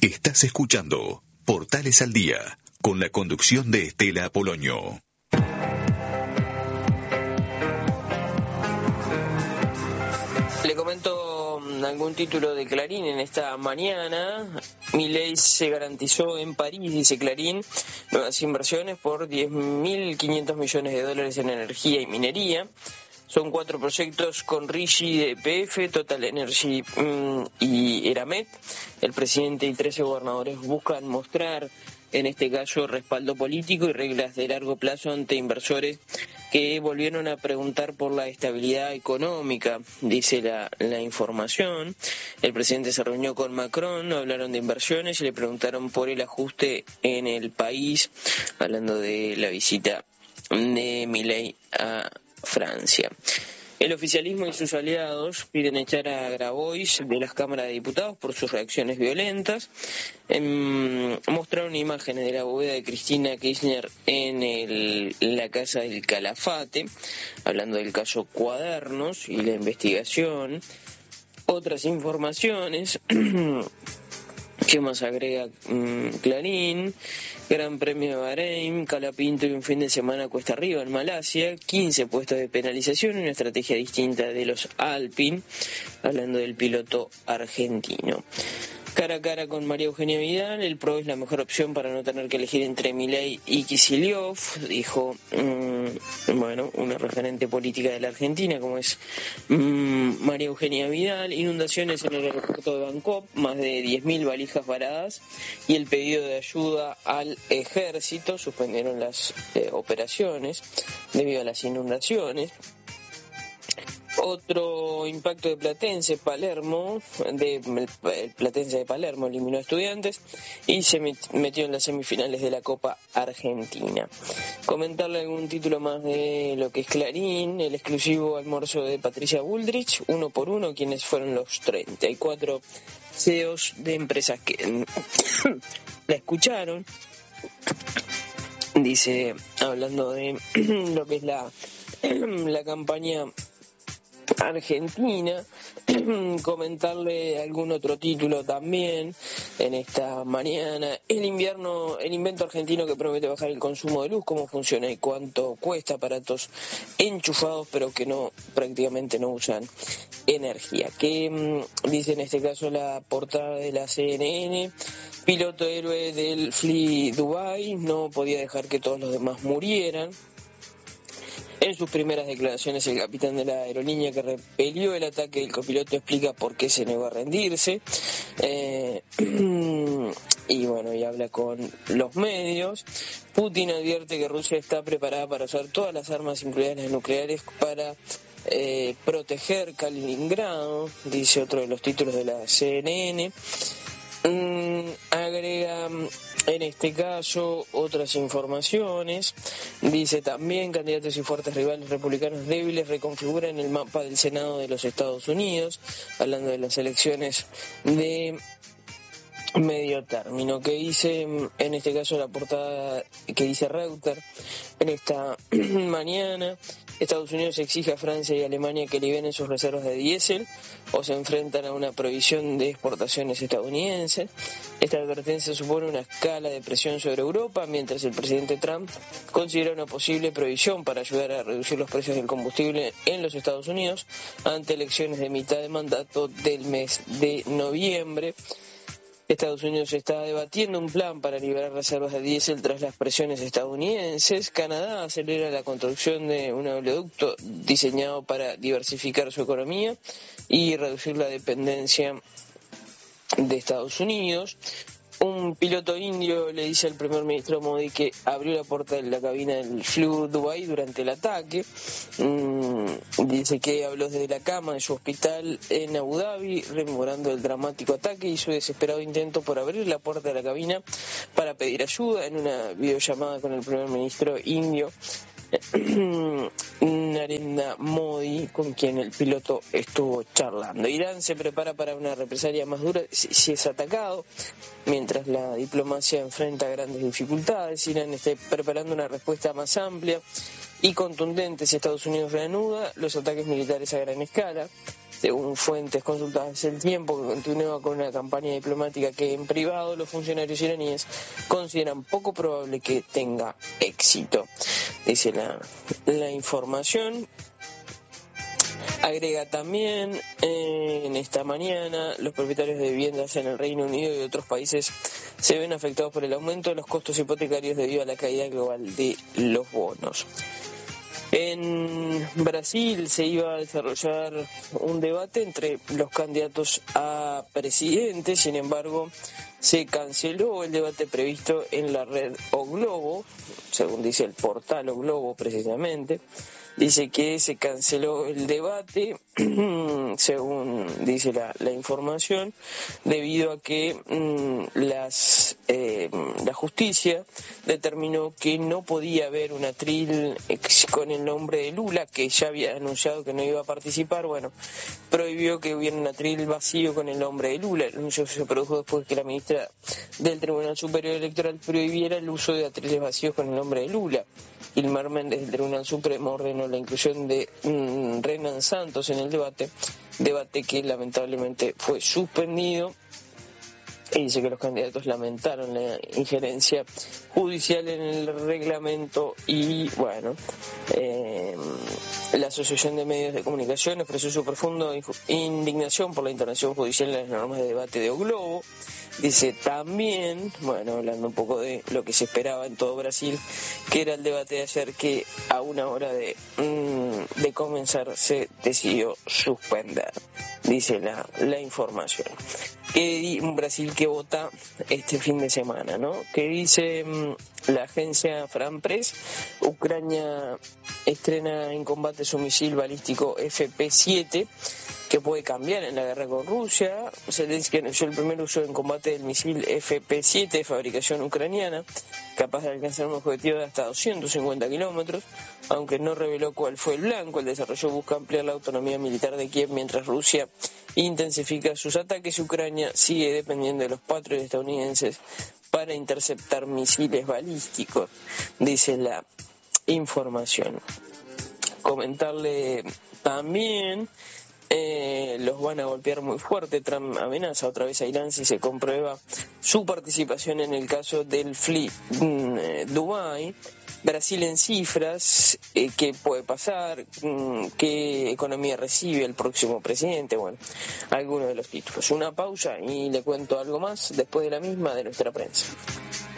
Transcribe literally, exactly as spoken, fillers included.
Estás escuchando Portales al Día, con la conducción de Estela Apolonio. Le comento algún título de Clarín en esta mañana. Milei se garantizó en París, dice Clarín, nuevas inversiones por diez mil quinientos millones de dólares en energía y minería. Son cuatro proyectos con Rigi de E P F, Total Energy mmm, y Eramet. El presidente y trece gobernadores buscan mostrar, en este caso, respaldo político y reglas de largo plazo ante inversores que volvieron a preguntar por la estabilidad económica, dice la, la información. El presidente se reunió con Macron, hablaron de inversiones y le preguntaron por el ajuste en el país, hablando de la visita de Milei a Francia. El oficialismo y sus aliados piden echar a Grabois de las cámaras de diputados por sus reacciones violentas. Eh, mostraron imágenes de la bóveda de Cristina Kirchner en el, la casa del Calafate, hablando del caso Cuadernos y la investigación. Otras informaciones. ¿Qué más agrega mmm, Clarín? Gran Premio de Bahrein, Calapinto y un fin de semana cuesta arriba en Malasia, quince puestos de penalización y una estrategia distinta de los Alpine, hablando del piloto argentino. Cara a cara con María Eugenia Vidal, el P R O es la mejor opción para no tener que elegir entre Milei y Kicillof, dijo, mmm, bueno, una referente política de la Argentina como es mmm, María Eugenia Vidal. Inundaciones en el aeropuerto de Bangkok, más de diez mil valijas varadas y el pedido de ayuda al ejército. Suspendieron las eh, operaciones debido a las inundaciones. Otro impacto de Platense, Palermo, de el Platense de Palermo eliminó a Estudiantes y se metió en las semifinales de la Copa Argentina. Comentarle algún título más de lo que es Clarín, el exclusivo almuerzo de Patricia Bullrich, uno por uno, quienes fueron los treinta y cuatro C E Os de empresas que la escucharon. Dice, hablando de lo que es la, la campaña Argentina, comentarle algún otro título también en esta mañana. El invierno, el invento argentino que promete bajar el consumo de luz, cómo funciona y cuánto cuesta, aparatos enchufados pero que no prácticamente no usan energía. Que dice en este caso la portada de la C N N, piloto héroe del Fly Dubai, no podía dejar que todos los demás murieran. En sus primeras declaraciones, el capitán de la aerolínea que repelió el ataque del copiloto explica por qué se negó a rendirse. Eh, y bueno, y habla con los medios. Putin advierte que Rusia está preparada para usar todas las armas, incluidas las nucleares, para eh, proteger Kaliningrado, dice otro de los títulos de la C N N. Mm, agrega en este caso otras informaciones. Dice también, candidatos y fuertes rivales republicanos débiles reconfiguran el mapa del Senado de los Estados Unidos, hablando de las elecciones de medio término. Que dice en este caso la portada que dice Reuters en esta mañana: Estados Unidos exige a Francia y Alemania que liberen sus reservas de diésel o se enfrentan a una prohibición de exportaciones estadounidenses. Esta advertencia supone una escala de presión sobre Europa, mientras el presidente Trump considera una posible prohibición para ayudar a reducir los precios del combustible en los Estados Unidos ante elecciones de mitad de mandato del mes de noviembre. Estados Unidos está debatiendo un plan para liberar reservas de diésel tras las presiones estadounidenses. Canadá acelera la construcción de un oleoducto diseñado para diversificar su economía y reducir la dependencia de Estados Unidos. Un piloto indio le dice al primer ministro Modi que abrió la puerta de la cabina del Fly Dubai durante el ataque. Mm, dice que habló desde la cama de su hospital en Abu Dhabi, rememorando el dramático ataque y su desesperado intento por abrir la puerta de la cabina para pedir ayuda en una videollamada con el primer ministro indio Narendra Modi, con quien el piloto estuvo charlando. Irán se prepara para una represalia más dura si es atacado, mientras la diplomacia enfrenta grandes dificultades. Irán está preparando una respuesta más amplia y contundente si Estados Unidos reanuda los ataques militares a gran escala. según fuentes consultadas hace el tiempo, que continúa con una campaña diplomática que en privado los funcionarios iraníes consideran poco probable que tenga éxito. Dice la, la información. Agrega también, eh, en esta mañana, los propietarios de viviendas en el Reino Unido y otros países se ven afectados por el aumento de los costos hipotecarios debido a la caída global de los bonos. En Brasil se iba a desarrollar un debate entre los candidatos a presidente, sin embargo, se canceló el debate previsto en la red O Globo, según dice el portal O Globo precisamente. Dice que se canceló el debate, según dice la, la información, debido a que mmm, las, eh, la justicia determinó que no podía haber un atril con el nombre de Lula, que ya había anunciado que no iba a participar. Bueno, prohibió que hubiera un atril vacío con el nombre de Lula. El anuncio se produjo después que la ministra del Tribunal Superior Electoral prohibiera el uso de atriles vacíos con el nombre de Lula. Ilmar Méndez del Tribunal Supremo ordenó la inclusión de mmm, Renan Santos en el debate, debate que lamentablemente fue suspendido. Y dice que los candidatos lamentaron la injerencia judicial en el reglamento y, bueno, eh, la Asociación de Medios de Comunicación expresó su profunda indignación por la intervención judicial en las normas de debate de O Globo. Dice también, bueno, hablando un poco de lo que se esperaba en todo Brasil, que era el debate de ayer, que a una hora de, mmm, de comenzar se decidió suspender, dice la, la información. Que un Brasil que vota este fin de semana, ¿no? Que dice mmm, la agencia Fran Press, Ucrania estrena en combate su misil balístico F P siete, que puede cambiar en la guerra con Rusia. Zelensky anunció el primer uso en combate del misil F P siete de fabricación ucraniana, capaz de alcanzar un objetivo de hasta doscientos cincuenta kilómetros, aunque no reveló cuál fue el blanco. El desarrollo busca ampliar la autonomía militar de Kiev mientras Rusia intensifica sus ataques. Ucrania sigue dependiendo de los Patriot estadounidenses para interceptar misiles balísticos, dice la información. Comentarle también, eh, los van a golpear muy fuerte. Trump amenaza otra vez a Irán si se comprueba su participación en el caso del F L I Dubai. Brasil en cifras, eh, qué puede pasar, mm, qué economía recibe el próximo presidente, bueno, algunos de los títulos. Una pausa y le cuento algo más después de la misma de nuestra prensa.